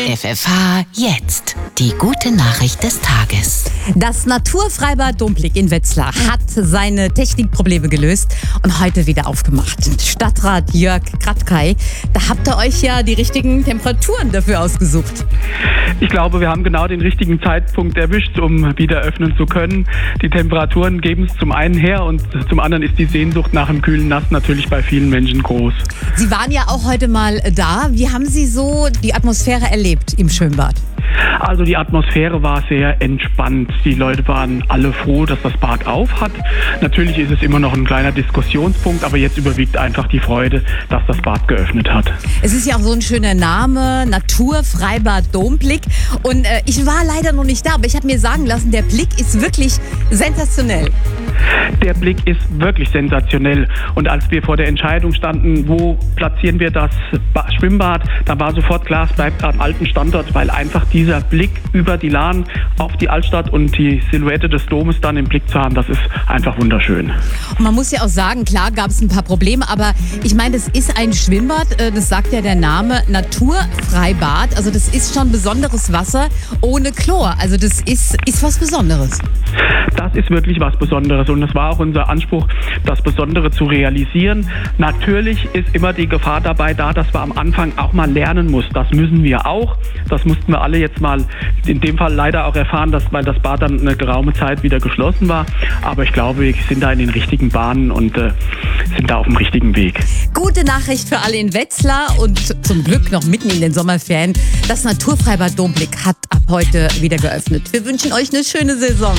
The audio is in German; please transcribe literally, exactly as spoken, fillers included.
F F H jetzt. Die gute Nachricht des Tages. Das Naturfreibad Domblick in Wetzlar hat seine Technikprobleme gelöst und heute wieder aufgemacht. Stadtrat Jörg Kratkay, da habt ihr euch ja die richtigen Temperaturen dafür ausgesucht. Ich glaube, wir haben genau den richtigen Zeitpunkt erwischt, um wieder öffnen zu können. Die Temperaturen geben es zum einen her und zum anderen ist die Sehnsucht nach dem kühlen Nass natürlich bei vielen Menschen groß. Sie waren ja auch heute mal da. Wie haben Sie so die Atmosphäre erlebt im Schwimmbad? Also die Atmosphäre war sehr entspannt. Die Leute waren alle froh, dass das Bad auf hat. Natürlich ist es immer noch ein kleiner Diskussionspunkt, aber jetzt überwiegt einfach die Freude, dass das Bad geöffnet hat. Es ist ja auch so ein schöner Name, Naturfreibad Domblick. Und äh, ich war leider noch nicht da, aber ich habe mir sagen lassen, der Blick ist wirklich sensationell. Der Blick ist wirklich sensationell. Und als wir vor der Entscheidung standen, wo platzieren wir das ba- Schwimmbad, da war sofort klar, es bleibt am alten Standort, weil einfach dieser Blick über die Lahn auf die Altstadt und die Silhouette des Domes dann im Blick zu haben, das ist einfach wunderschön. Und man muss ja auch sagen, klar gab es ein paar Probleme, aber ich meine, das ist ein Schwimmbad, äh, das sagt ja der Name, Naturfreibad. Also das ist schon besonderes Wasser ohne Chlor. Also das ist, ist was Besonderes. Das ist wirklich was Besonderes und es war auch unser Anspruch, das Besondere zu realisieren. Natürlich ist immer die Gefahr dabei da, dass wir am Anfang auch mal lernen müssen. Das müssen wir auch. Das mussten wir alle jetzt mal in dem Fall leider auch erfahren, dass, weil das Bad dann eine geraume Zeit wieder geschlossen war. Aber ich glaube, wir sind da in den richtigen Bahnen und äh, sind da auf dem richtigen Weg. Gute Nachricht für alle in Wetzlar und zum Glück noch mitten in den Sommerferien. Das Naturfreibad Domblick hat ab heute wieder geöffnet. Wir wünschen euch eine schöne Saison.